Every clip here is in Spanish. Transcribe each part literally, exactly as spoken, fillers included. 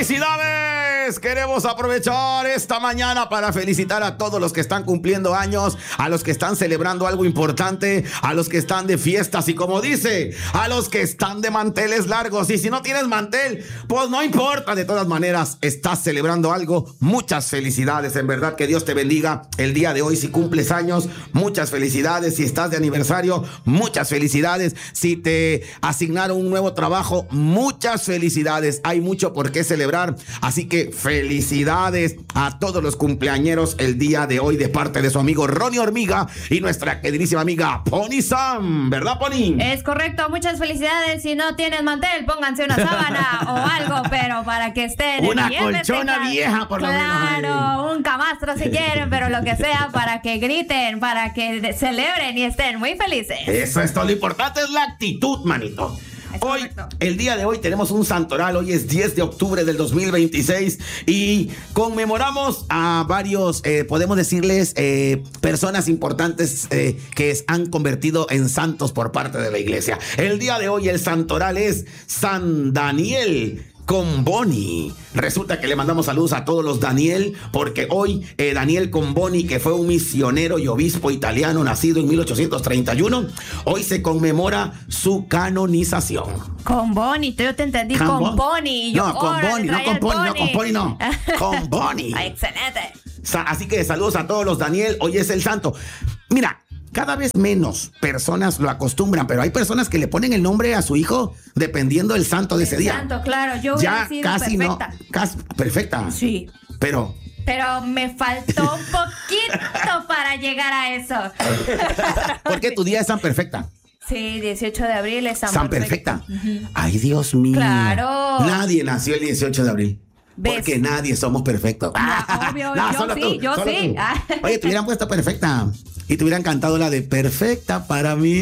¡Felicidades! Queremos aprovechar esta mañana para felicitar a todos los que están cumpliendo años, a los que están celebrando algo importante, a los que están de fiestas y, como dice, a los que están de manteles largos. Y si no tienes mantel, pues no importa, de todas maneras estás celebrando algo. Muchas felicidades, en verdad, que Dios te bendiga el día de hoy. Si cumples años, muchas felicidades. Si estás de aniversario, muchas felicidades. Si te asignaron un nuevo trabajo, muchas felicidades. Hay mucho por qué celebrar, así que felicidades a todos los cumpleañeros el día de hoy de parte de su amigo Ronnie Hormiga y nuestra queridísima amiga Pony Sam, ¿verdad, Pony? Es correcto, muchas felicidades. Si no tienen mantel, pónganse una sábana o algo, pero para que estén una bien colchona festejas. vieja, por lo claro, menos. Claro, un camastro si quieren, pero lo que sea, para que griten, para que de- celebren y estén muy felices. Eso es todo. Lo importante es la actitud, manito. Hoy, el día de hoy tenemos un santoral. Hoy es diez de octubre del dos mil veintiséis y conmemoramos a varios, eh, podemos decirles, eh, personas importantes eh, que han convertido en santos por parte de la iglesia. El día de hoy el santoral es San Daniel Comboni. Resulta que le mandamos saludos a todos los Daniel, porque hoy eh, Daniel Comboni, que fue un misionero y obispo italiano nacido en mil ochocientos treinta y uno, hoy se conmemora su canonización. Con Bonnie, yo te entendí Con con Bon- Bonnie. Yo, No, con órale, Bonnie, no traía con el Pony, no Bonnie. con Pony, no. Con Bonnie. Ay, excelente. Sa- Así que saludos a todos los Daniel. Hoy es el santo. Mira, cada vez menos personas lo acostumbran, pero hay personas que le ponen el nombre a su hijo dependiendo del santo de ese El día. santo, claro, yo Ya hubiera sido casi perfecta. no. Casi, perfecta. Sí. Pero. Pero me faltó un poquito para llegar a eso. ¿Por qué tu día es tan perfecta? Sí, dieciocho de abril es San, San perfecta. Uh-huh. Ay, Dios mío. Claro. Nadie nació el dieciocho de abril. ¿Ves? Porque nadie somos perfectos. No, obvio, no, yo solo sí, tú, yo solo sí. Tú. Oye, te hubieran puesto perfecta y te hubieran cantado la de perfecta para mí.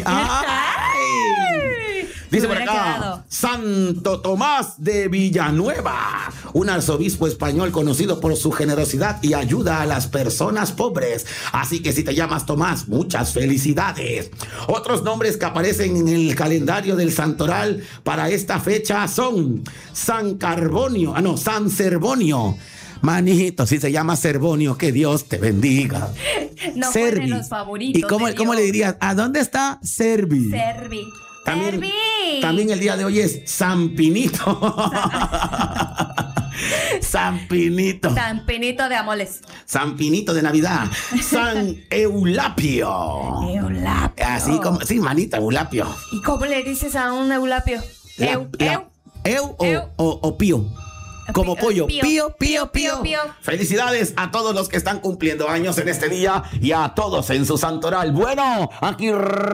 ¡Ay! Dice por acá, quedado. Santo Tomás de Villanueva, un arzobispo español conocido por su generosidad y ayuda a las personas pobres. Así que si te llamas Tomás, muchas felicidades. Otros nombres que aparecen en el calendario del santoral para esta fecha son San Carbonio, ah no, San Servonio. Manito, si se llama Servonio, que Dios te bendiga. No fueron los favoritos. ¿Y cómo, cómo le dirías? ¿A dónde está Servi? Servi. También, Servi. también el día de hoy es San Pinito. San Pinito. San Pinito de Amoles. San Pinito de Navidad. San Eulapio. Eulapio. Así como, sí, manita, Eulapio. ¿Y cómo le dices a un Eulapio? La, eu, la, eu, eu, o, eu. O, o pío. Como pollo. Pío, pío, pío, pío, pío, pío. Felicidades a todos los que están cumpliendo años en este día y a todos en su santoral. Bueno, aquí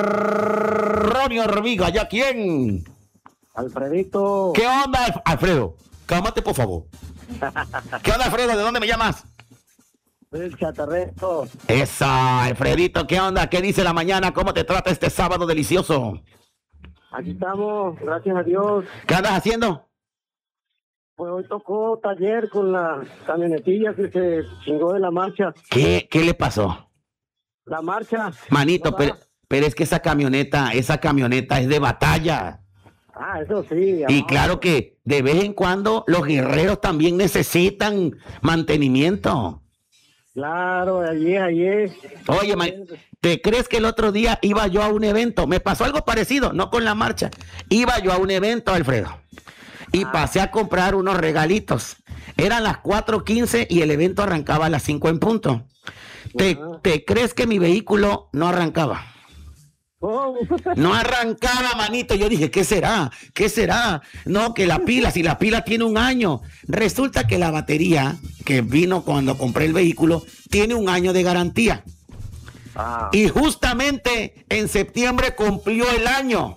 Ronnie Hormiga, ¿ya quién? Alfredito. ¿Qué onda, Alfredo? Cálmate, por favor. ¿Qué onda, Alfredo? ¿De dónde me llamas? El chatarreto. Esa, Alfredito, ¿qué onda? ¿Qué dice la mañana? ¿Cómo te trata este sábado delicioso? Aquí estamos, gracias a Dios. ¿Qué andas haciendo? Pues hoy tocó taller con la camionetilla que se chingó de la marcha. ¿Qué, qué le pasó? La marcha. Manito, no pero, pero es que esa camioneta, esa camioneta es de batalla. Ah, eso sí. Y claro que de vez en cuando los guerreros también necesitan mantenimiento. Claro, allí, allí. Oye, ma, ¿te crees que el otro día iba yo a un evento? Me pasó algo parecido, no con la marcha. Iba yo a un evento, Alfredo. Y ah. pasé a comprar unos regalitos. Eran las cuatro quince y el evento arrancaba a las cinco en punto. ¿Te, ¿Te crees que mi vehículo no arrancaba? Oh. No arrancaba, manito. Yo dije, ¿qué será? ¿Qué será? No, que la pila, si la pila tiene un año. Resulta que la batería que vino cuando compré el vehículo tiene un año de garantía. Ah. Y justamente en septiembre cumplió el año.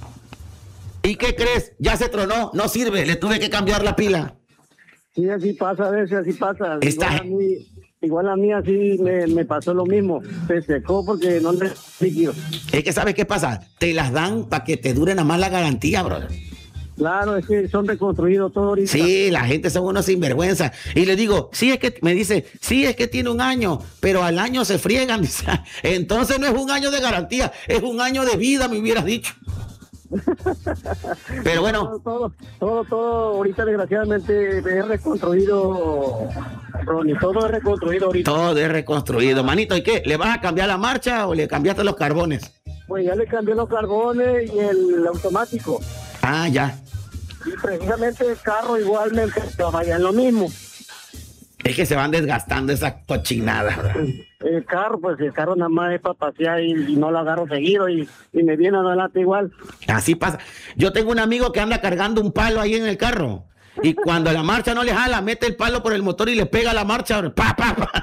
¿Y qué crees? Ya se tronó, no sirve, le tuve que cambiar la pila. Sí, así pasa, a veces así pasa. Está... Igual a mí, igual a mí así me, me pasó lo mismo. Se secó porque no le líquido. Es que ¿sabes qué pasa? Te las dan para que te dure nada más la garantía, brother. Claro, es que son reconstruidos todo ahorita. Sí, la gente son unos sinvergüenza. Y le digo, sí, es que, me dice, sí, es que tiene un año, pero al año se friegan. Entonces no es un año de garantía, es un año de vida, me hubieras dicho. Pero bueno. Todo, todo, todo, ahorita desgraciadamente es reconstruido, Ronnie, todo es reconstruido ahorita. Todo es reconstruido, manito. ¿Y qué? ¿Le vas a cambiar la marcha o le cambiaste los carbones? Pues ya le cambié los carbones y el automático. Ah, ya. Y precisamente el carro igualmente vaya en lo mismo. Es que se van desgastando esas cochinadas, ¿verdad? El carro, pues el carro nada más es para pasear y, y no lo agarro seguido y, y me viene adelante igual. Así pasa. Yo tengo un amigo que anda cargando un palo ahí en el carro y cuando la marcha no le jala, mete el palo por el motor y le pega la marcha, pa, pa, pa.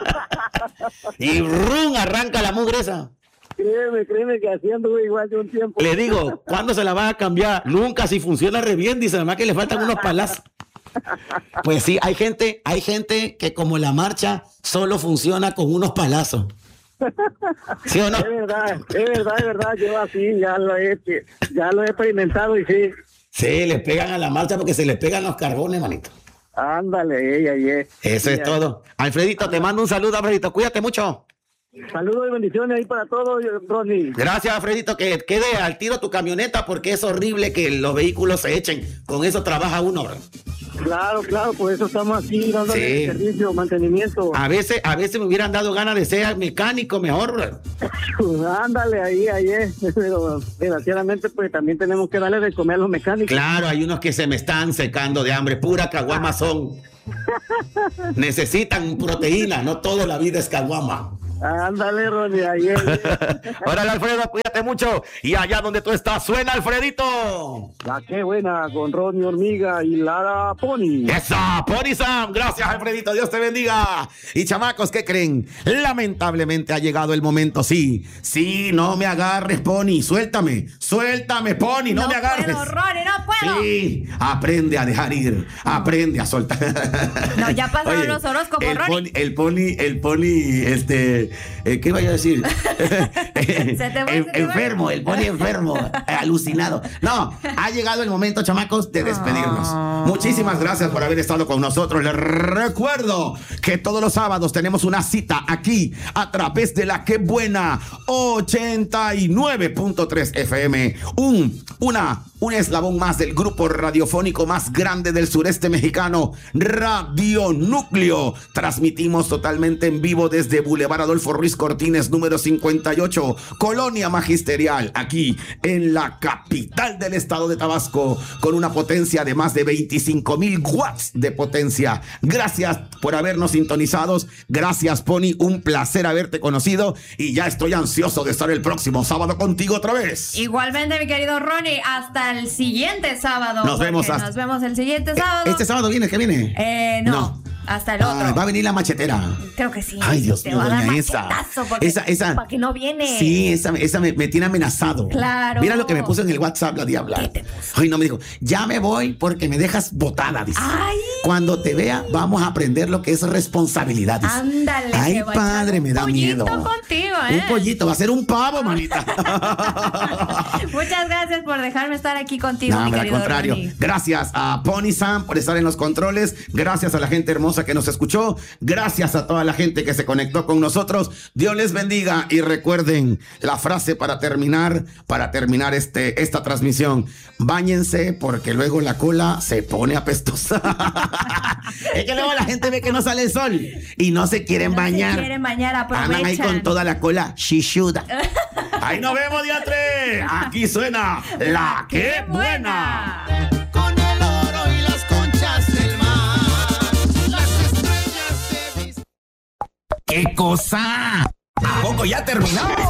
Y rum, arranca la mugre esa. Créeme, créeme que haciendo igual de un tiempo. Le digo, ¿cuándo se la va a cambiar? Nunca, si funciona re bien, dice, además que le faltan unos palazos. Pues sí, hay gente, hay gente que como la marcha solo funciona con unos palazos. ¿Sí o no? Es verdad, es verdad, es verdad, yo así ya lo he, ya lo he experimentado y sí. Sí, le pegan a la marcha porque se le pegan los carbones, manito. Ándale, ella, ella. Eso es todo. Alfredito, te mando un saludo, Alfredito, cuídate mucho. Saludos y bendiciones ahí para todos, Ronnie. Gracias, Alfredito, que quede al tiro tu camioneta porque es horrible que los vehículos se echen. Con eso trabaja uno, bro. Claro, claro, por eso estamos aquí dándole Sí. servicio, mantenimiento. A veces, a veces me hubieran dado ganas de ser mecánico mejor, bro. Ándale, ahí, ahí es. Pero desgraciadamente, pues también tenemos que darle de comer a los mecánicos. Claro, hay unos que se me están secando de hambre, pura caguama son. Necesitan proteína, no toda la vida es caguama. Ándale, Ronnie, ahí es. Órale, Alfredo, cuídate mucho. Y allá donde tú estás, suena, Alfredito. La que buena, con Ronnie Hormiga y Lara Pony. ¡Esa! Pony Sam. Gracias, Alfredito. Dios te bendiga. Y chamacos, ¿qué creen? Lamentablemente ha llegado el momento. Sí, sí, no me agarres, Pony. Suéltame, suéltame, Pony. No, no me agarres. puedo, Ronnie, no puedo. Sí, aprende a dejar ir. Aprende a soltar. No, ya pasaron Oye, los horóscopos, el Ronnie. pony, el pony, el pony, este, eh, ¿qué iba yo a decir? Se te fue, En- se te enfermo, fue. el pony enfermo, eh, alucinado. No, ha llegado el momento, chamacos, de despedirnos. Oh. Muchísimas gracias por haber estado con nosotros. Les recuerdo que todos los sábados tenemos una cita aquí a través de la Que Buena ochenta y nueve punto tres F M. Un, una, un eslabón más del grupo radiofónico más grande del sureste mexicano, Radio Núcleo. Transmitimos totalmente en vivo desde Boulevard Adolfo Ruiz Cortines, número cincuenta y ocho, Colonia Magisterial, aquí en la capital del estado de Tabasco, con una potencia de más de veinticinco mil watts de potencia. Gracias por habernos sintonizados. Gracias, Pony. Un placer haberte conocido y ya estoy ansioso de estar el próximo sábado contigo otra vez. Igualmente, mi querido Ronnie, hasta el siguiente sábado. Nos vemos porque hasta- Nos vemos el siguiente sábado. ¿Este sábado viene? ¿Qué viene? Eh, no, No. hasta el otro. Ah, va a venir la machetera. Creo que sí. Ay, Dios Te mío, va a dar doña esa. machetazo porque- Esa, esa. para que no viene. Sí, esa, esa me, me tiene amenazado. Claro. Mira lo que me puso en el WhatsApp la diabla. ¿Qué te puso? Ay, no, me dijo, ya me voy porque me dejas botada, dice. Ay. Cuando te vea, vamos a aprender lo que es responsabilidad, dice. Ándale. Ay, que va a echar padre, un me da pollito miedo. contigo, ¿eh? Un pollito, va a ser un pavo, manita. Muchas gracias por dejarme estar aquí contigo, No, mi hombre, al querido contrario. Ronnie. Gracias a Pony Sam por estar en los controles. Gracias a la gente hermosa que nos escuchó. Gracias a toda la gente que se conectó con nosotros. Dios les bendiga. Y recuerden la frase para terminar, para terminar este, esta transmisión. Báñense porque luego la cola se pone apestosa. Es que luego la gente ve que no sale el sol y no se quieren No se bañar. quieren bañar, Andan ahí con aprovechan. toda la cola shishuda. Ahí nos vemos, diatre. Aquí suena la Que Buena. Con el oro y las conchas del mar, las estrellas se visten. ¡Qué cosa! ¿A poco ya terminamos?